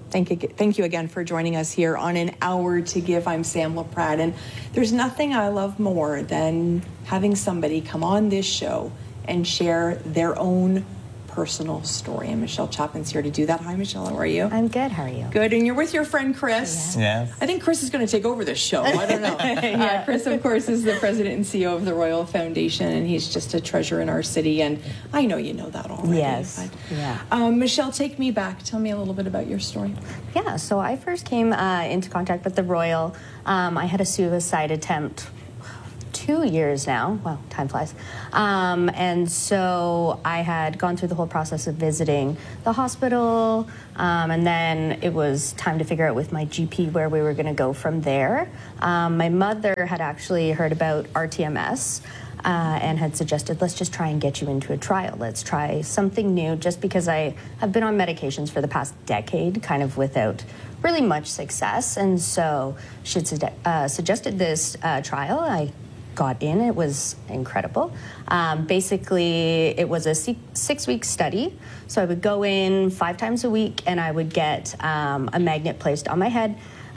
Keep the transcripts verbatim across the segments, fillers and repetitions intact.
Thank you, thank you again for joining us here on An Hour to Give. I'm Sam LaPrade, and there's nothing I love more than having somebody come on this show and share their own personal story. And Michelle Chapman's here to do that. Hi, Michelle. How are you? I'm good. How are you? Good. And you're with your friend Chris. Yeah. Yes. I think Chris is going to take over this show. I don't know. yeah. uh, Chris, of course, is the president and C E O of the Royal Foundation, and he's just a treasure in our city. And I know you know that already. Yes. But, yeah. Um, Michelle, take me back. Tell me a little bit about your story. Yeah. So I first came uh, into contact with the Royal. Um, I had a suicide attempt two years now. Wow, time flies. Um, and so I had gone through the whole process of visiting the hospital, um, and then it was time to figure out with my G P where we were going to go from there. Um, my mother had actually heard about R T M S uh, and had suggested, let's just try and get you into a trial. Let's try something new, just because I have been on medications for the past decade, kind of without really much success. And so she had uh, suggested this uh, trial. I got in. It was incredible. Um, basically, it was a six-week study. So I would go in five times a week, and I would get um, a magnet placed on my head.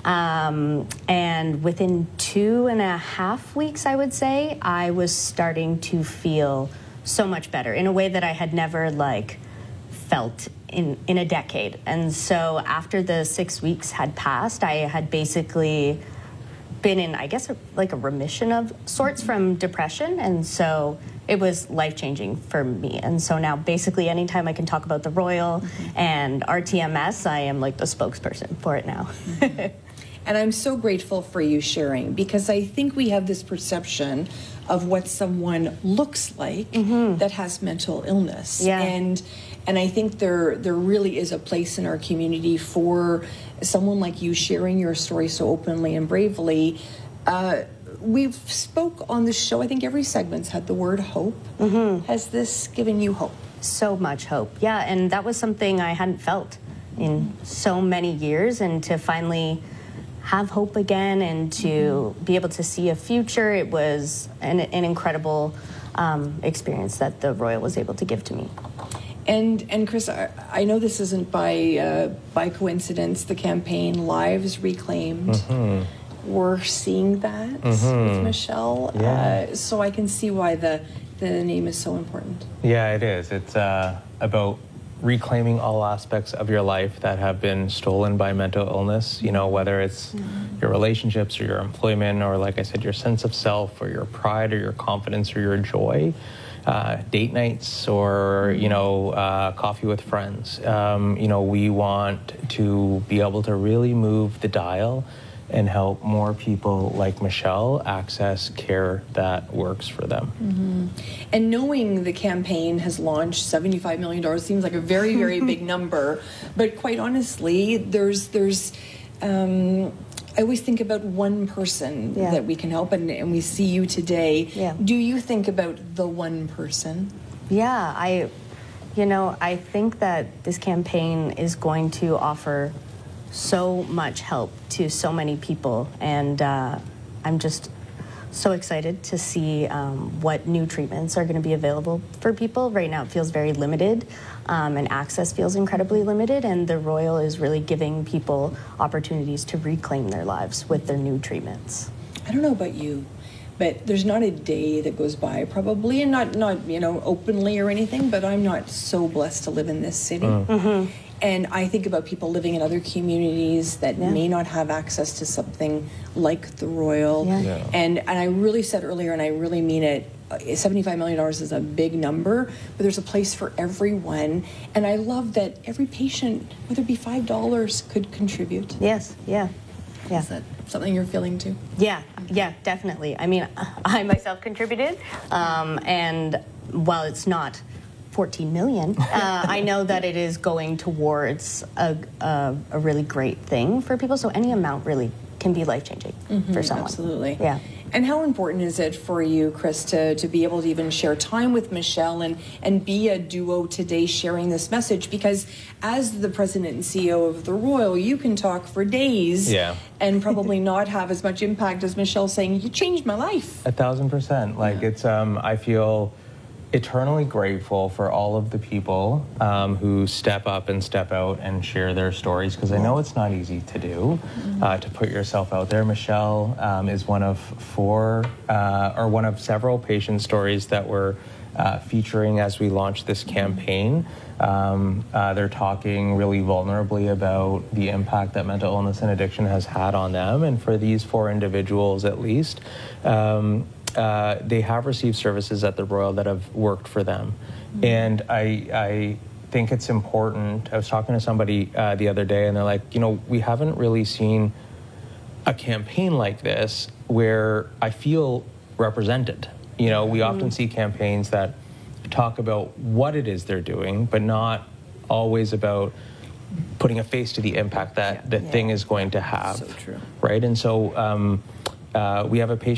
Um, and within two and a half weeks, I would say, I was starting to feel so much better in a way that I had never, like, felt in, in a decade. And so after the six weeks had passed, I had basically been in, I guess, a, like a remission of sorts from depression. And so it was life-changing for me. And so now basically anytime I can talk about the Royal mm-hmm. and R T M S, I am like the spokesperson for it now. Mm-hmm. And I'm so grateful for you sharing, because I think we have this perception of what someone looks like mm-hmm. that has mental illness. Yeah. And and I think there there really is a place in our community for someone like you sharing your story so openly and bravely. Uh, we've spoke on the show, I think every segment's had the word hope. Mm-hmm. Has this given you hope? So much hope, yeah. And that was something I hadn't felt in mm-hmm. so many years, and to finally have hope again and to mm-hmm. be able to see a future, it was an, an incredible um, experience that the Royal was able to give to me. And and Chris, I, I know this isn't by uh, by coincidence. The campaign Lives Reclaimed. Mm-hmm. We're seeing that mm-hmm. with Michelle, yeah. uh, so I can see why the the name is so important. Yeah, it is. It's uh, about reclaiming all aspects of your life that have been stolen by mental illness. You know, whether it's mm-hmm. your relationships or your employment, or like I said, your sense of self, or your pride, or your confidence, or your joy. Uh, date nights, or you know, uh, coffee with friends. Um, you know, we want to be able to really move the dial and help more people like Michelle access care that works for them. Mm-hmm. And knowing the campaign has launched seventy-five million dollars seems like a very, very big number. But quite honestly, there's there's. Um, I always think about one person yeah. that we can help, and, and we see you today. Yeah. Do you think about the one person? Yeah, I, you know, I think that this campaign is going to offer so much help to so many people, and uh, I'm just so excited to see um, what new treatments are going to be available for people. Right now it feels very limited, um, and access feels incredibly limited, and the Royal is really giving people opportunities to reclaim their lives with their new treatments. I don't know about you, but there's not a day that goes by probably, and not, not you know, openly or anything, but I'm not so blessed to live in this city. Mm. Mm-hmm. And I think about people living in other communities that yeah. may not have access to something like the Royal. Yeah. Yeah. And and I really said earlier, and I really mean it, seventy-five million dollars is a big number, but there's a place for everyone. And I love that every patient, whether it be five dollars, could contribute. Yes, yeah. Yeah. Is that something you're feeling too? Yeah, yeah, definitely. I mean, I myself contributed, um, and while it's not fourteen million, uh, I know that it is going towards a, a, a really great thing for people. So any amount really can be life-changing mm-hmm, for someone. Absolutely. Yeah. And how important is it for you, Chris, to, to be able to even share time with Michelle and, and be a duo today sharing this message? Because as the president and C E O of the Royal, you can talk for days yeah. and probably not have as much impact as Michelle saying, you changed my life. A thousand percent. Like yeah. it's, um, I feel eternally grateful for all of the people um, who step up and step out and share their stories, because I know it's not easy to do, uh, to put yourself out there. Michelle um, is one of four, uh, or one of several patient stories that we're uh, featuring as we launch this campaign. Um, uh, they're talking really vulnerably about the impact that mental illness and addiction has had on them, and for these four individuals at least, um, Uh, they have received services at the Royal that have worked for them. Mm-hmm. And I, I think it's important. I was talking to somebody uh, the other day, and they're like, you know, we haven't really seen a campaign like this where I feel represented. You know, we mm-hmm. often see campaigns that talk about what it is they're doing, but not always about putting a face to the impact that yeah. the yeah. thing is going to have. So true. Right? And so um, uh, we have a patient